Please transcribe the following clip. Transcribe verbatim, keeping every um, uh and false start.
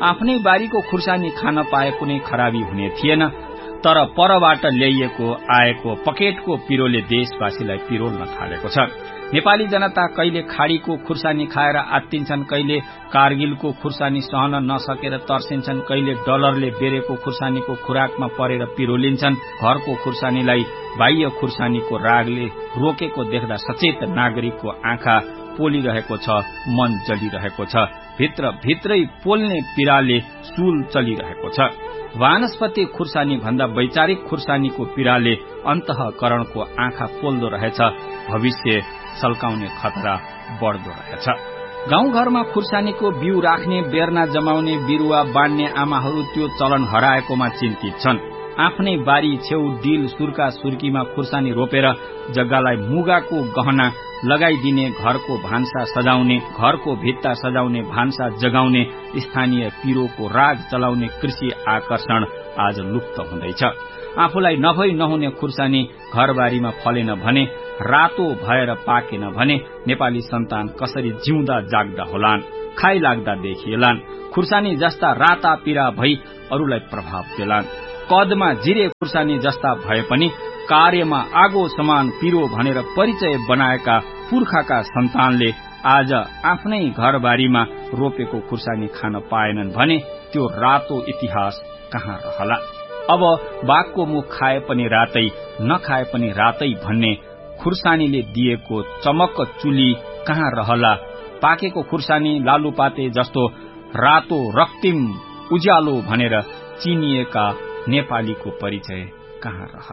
आफ्नै बारीको खुर्सानी खान पाए कुनै खराबी हुने थिएन, तर परबाट ल्याइएको आएको पकेटको पिरोले देशवासीलाई पिरोल्न थालेको छ। नेपाली जनता कहिले खाड़ीको खुर्सानी खाएर आत्तिन्छन्, कहिले कारगिलको खुर्सानी सहन नसकेर तर्सिन्छन्, कहिले डलरले बेरेको खुर्सानीको खुराकमा परेर पिरोलिन्छन्। घरको खुर्सानीलाई बाह्य खुर्सानीको रागले रोकेको देख्दा सचेत नागरिकको आँखा पोलिरहेको छ, मन जलिरहेको छ, भित्र भित्रै पोल्ने पीड़ाले सूल चलिरहेको छ। वानस्पति खुर्सानी भन्दा वैचारिक खुर्सानीको पीड़ाले अन्तःकरणको आँखा पोल्दो रहेछ, भविष्य सल्काउने खतरा बढ्दो रहेछ। गाउँघरमा खुर्सानीको बिउ राख्ने, बेर्ना जमाउने, बिरुवा बाँड्ने आमाहरू त्यो चलन हराएकोमा चिन्तित छन्। आफ्नै बारी छेउ डिल सुर्का सुर्कीमा खुर्सानी रोपेर जग्गालाई मुगाको गहना लगाइदिने, घरको भान्सा सजाउने, घरको भित्ता सजाउने, भान्सा जगाउने, स्थानीय पिरोको राग चलाउने कृषि आकर्षण आज लुप्त हुँदैछ। आफूलाई नभई नहुने खुर्सानी घरबारीमा फलेन भने, रातो भएर पाकेन भने नेपाली सन्तान कसरी जिउँदा जाग्दा होलान्, खाइ लाग्दा देखिएलान्। खुर्सानी जस्ता राता पीरा भई अरूलाई प्रभाव देलान्। कदमा जिरे खुर्सानी जस्ता भए पनि कार्यमा आगो समान पिरो भनेर परिचय बनाएका पुर्खाका सन्तानले आज आफ्नै घरबारीमा रोपेको खुर्सानी खान पाएनन् भने त्यो रातो इतिहास कहाँ रहला। अब बाघको मुख खाए पनि रातै, नखाए पनि रातै भन्ने खुर्सानीले दिएको चमक चुली कहाँ रहला। पाकेको खुर्सानी लालुपाते जस्तो रातो रक्तिम उज्यालो भनेर चिनिएका नेपालीको परिचय कहाँ रहला।